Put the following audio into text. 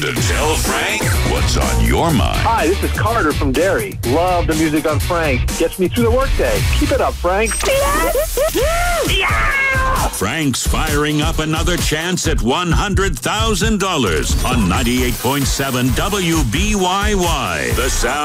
Tell Frank what's on your mind. Hi, this is Carter from Derry. Love the music on Frank. Gets me through the workday. Keep it up, Frank. Frank's firing up another chance at $100,000 on 98.7 WBYY. The sound